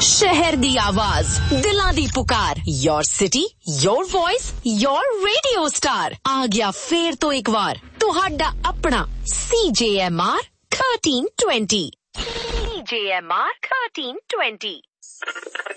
शहर दी आवाज, दिलां दी पुकार, your city, your voice, your radio star. आ गया फेर तो एक बार तुहाडा अपना CJMR 1320। CJMR 1320।